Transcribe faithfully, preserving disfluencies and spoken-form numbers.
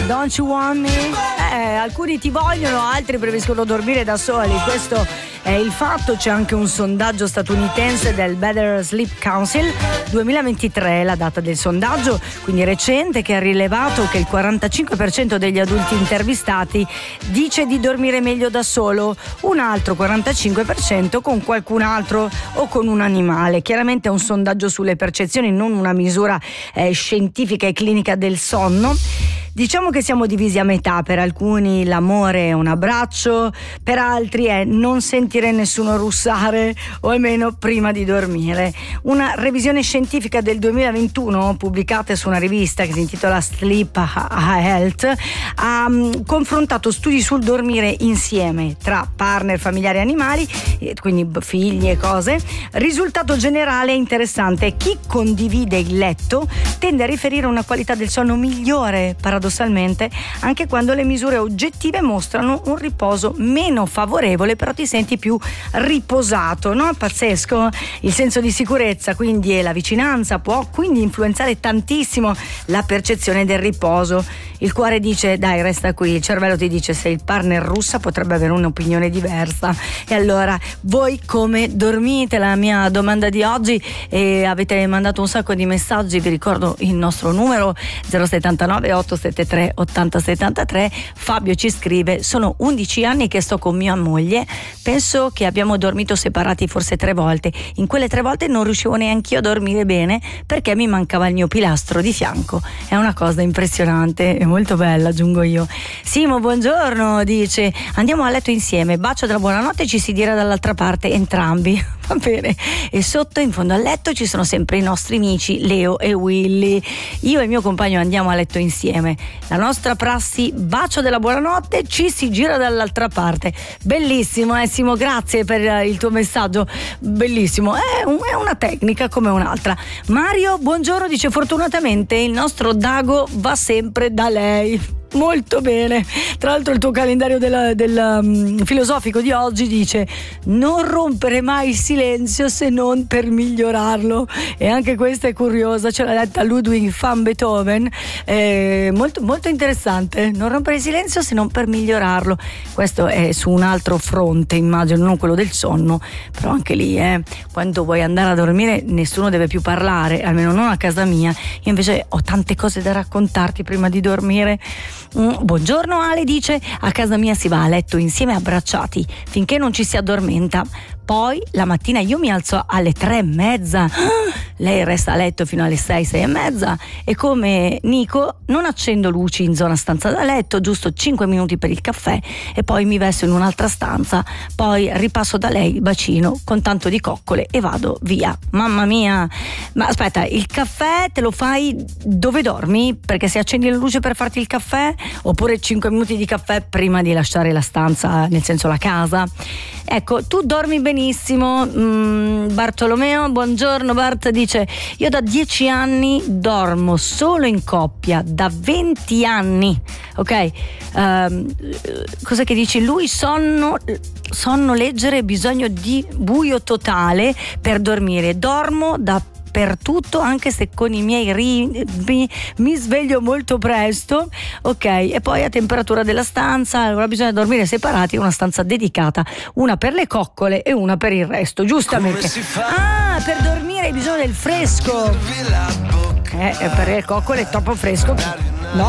Don't You Want Me? Eh, alcuni ti vogliono, altri preferiscono dormire da soli. Questo è il fatto. C'è anche un sondaggio statunitense del Better Sleep Council duemilaventitré, la data del sondaggio, quindi recente, che ha rilevato che il quarantacinque per cento degli adulti intervistati dice di dormire meglio da solo, un altro quarantacinque per cento con qualcun altro o con un animale. Chiaramente è un sondaggio sulle percezioni, non una misura eh, scientifica e clinica del sonno. Diciamo che siamo divisi a metà: per alcuni l'amore è un abbraccio, per altri è non sentire nessuno russare, o almeno prima di dormire. Una revisione scientifica del duemilaventuno, pubblicata su una rivista che si intitola Sleep Health, ha confrontato studi sul dormire insieme tra partner, familiari e animali, quindi figli e cose. Risultato generale interessante: chi condivide il letto tende a riferire una qualità del sonno migliore, paradossalmente, anche quando le misure oggettive mostrano un riposo meno favorevole, però ti senti più riposato, no? Pazzesco. Il senso di sicurezza, quindi, e la vicinanza può quindi influenzare tantissimo la percezione del riposo. Il cuore dice dai, resta qui, il cervello ti dice se il partner russa potrebbe avere un'opinione diversa. E allora voi come dormite? La mia domanda di oggi, e avete mandato un sacco di messaggi. Vi ricordo il nostro numero zero settantanove ottocentosettantatré ottanta settantatré. Fabio ci scrive: sono undici anni che sto con mia moglie, penso che abbiamo dormito separati forse tre volte. In quelle tre volte non riuscivo neanch'io a dormire bene perché mi mancava il mio pilastro di fianco. È una cosa impressionante, molto bella, aggiungo io. Simo, buongiorno, dice: andiamo a letto insieme, bacio della buonanotte, ci si dirà dall'altra parte entrambi. Va bene. E sotto, in fondo al letto, ci sono sempre i nostri amici Leo e Willy. Io e il mio compagno andiamo a letto insieme. La nostra prassi: bacio della buonanotte, ci si gira dall'altra parte. Bellissimo, eh Simo, grazie per il tuo messaggio. Bellissimo, è, un, è una tecnica come un'altra. Mario, buongiorno, dice: fortunatamente il nostro Dago va sempre da lei. Molto bene. Tra l'altro il tuo calendario del, del um, filosofico di oggi dice: non rompere mai il silenzio se non per migliorarlo. E anche questa è curiosa, ce l'ha detta Ludwig van Beethoven. Eh, molto, molto interessante. Non rompere il silenzio se non per migliorarlo. Questo è su un altro fronte, immagino, non quello del sonno, però anche lì eh, quando vuoi andare a dormire nessuno deve più parlare, almeno non a casa mia. Io invece ho tante cose da raccontarti prima di dormire. Mm, buongiorno Ale, dice: a casa mia si va a letto insieme abbracciati finché non ci si addormenta. Poi la mattina io mi alzo alle tre e mezza, lei resta a letto fino alle sei, sei e mezza, e come Nico non accendo luci in zona stanza da letto, giusto cinque minuti per il caffè e poi mi vesto in un'altra stanza, poi ripasso da lei, bacino con tanto di coccole e vado via. Mamma mia, ma aspetta, il caffè te lo fai dove dormi? Perché se accendi la luce per farti il caffè, oppure cinque minuti di caffè prima di lasciare la stanza, nel senso la casa? Ecco, tu dormi benissimo. mm, Bartolomeo, buongiorno Bart, dice: io da dieci anni dormo solo in coppia, da venti anni, ok? Um, cos'è che dici? Lui sonno sonno leggere, bisogno di buio totale per dormire, dormo da per tutto, anche se con i miei ritmi mi sveglio molto presto, ok? E poi a temperatura della stanza, allora bisogna dormire separati, una stanza dedicata, una per le coccole e una per il resto, giustamente. Ah, per dormire hai bisogno del fresco, eh, per le coccole è troppo fresco.